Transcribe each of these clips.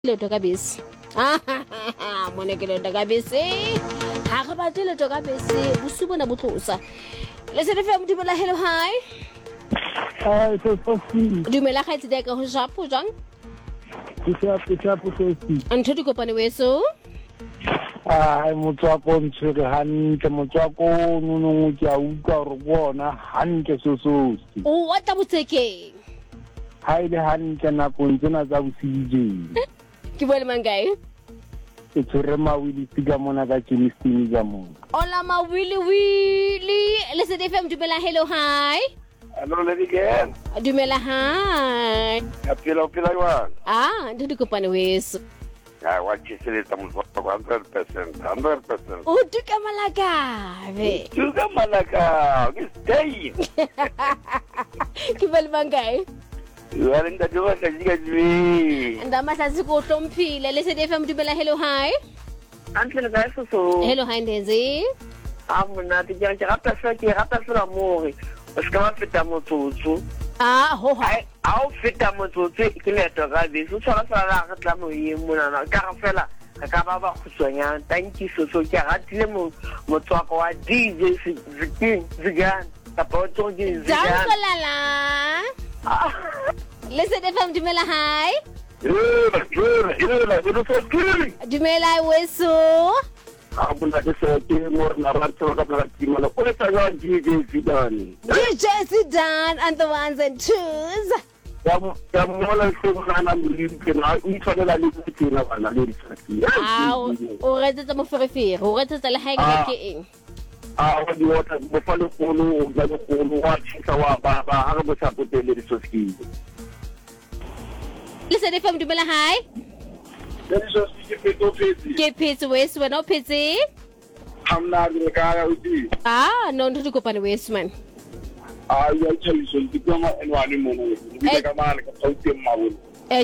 Leto ka bese. Mone ke leto ka bese. Ha re batle leto ka bese. Bosiu bona bo tlosa. Le se re fa modimela hello hi. So Sophie. Dumela ga itse ka ho japo jang? Ke Sophie. Ntho di kopane weso. Motswako ntshwere hantle motswako nonong ke a utlwa gore bona hantle sososi. O wa tla botsekeng. Ha ile hantle nakong tsena tsa bosijeng. Ke bole mangae. Ke tshwere mawili figa mona ka chemistry ka mona. Ola mawili wili. Le se FM dumela hello hi. Hello lady again. Dumela hi. Apila one. Ntho di kopane weso. What you said is 100%. O tuka malaka be. Tuka malaka. Stay. Ke bole mangae. Well, the door ka jiga jwi. Ndama sa siko hlomphile le se FM dumela hello hi. Antle ga so. Hello hi ndenzi. Mona te ja rata fela more. O ska ma feta motsotso. Ho ha. A o feta motsotso ke leto ga bese. O tshwana fela ga tla mo ye mona na ka fela ka ba khutswanya. Thank you so ke ratile motswako wa DJ Zigan. Tapoto Zigan. Dankolala. Listen FM dumela hi. Dumela weso. Abuna ke se ke mo na ratso ka pla timana o le tsaya DJ Zidane. DJ Zidane and the ones and twos. Ya mola se ngana mlimpe na o itshwanela le tsena bana le ditsatsi. O retsetsa mo ferefere, o retsetsa le hae ke eng? Wa di wota mo fale kono o ga go kono wa tshisa wa ba ha re bo sapotele di soski. Listen FM dumela hi. Ke phetse weso wena o phetse? Amna le ka ya uti. No ntho di kopane weso man. Ya tshaliso di koma enwane mo no. Di ka mala ka tsauti mawolo.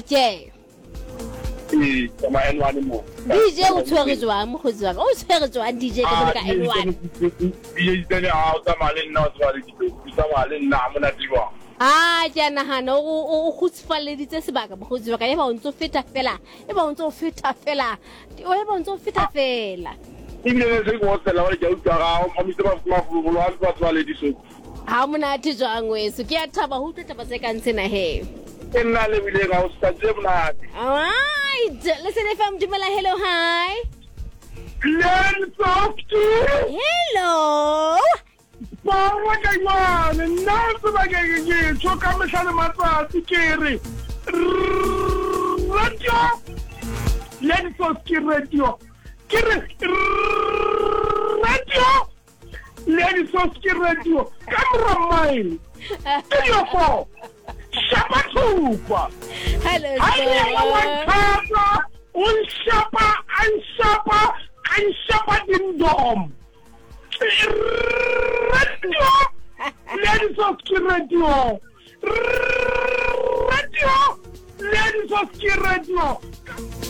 Kama enwane mo. DJ o tshwere jwang mo go jwang? O tshwere jwang DJ ka ka enwane? DJ tene a o tsamale nna o tswale di tsamale nna mo na diwa. Ke a nagana o khutsfaleditse sebaka bogotsi ba ka eba o ntse o feta fela Ibile se go tsela wa ja utwa ga o mmitse ba mafulu a ba tswale di so ha monate jwang weso ke a thaba ho taba se ka ntsena he nna le bile ga o sa tse monate alright listen FM dumela hello hi hello Bawa kaiwane nase ba ke tso ka mhlale matsatsi kere radio Lady Soski radio Lady Soski radio camera mine studio 4 Shapatupa hello unshapa dindom radio Lady Soski radio Lady Soski radio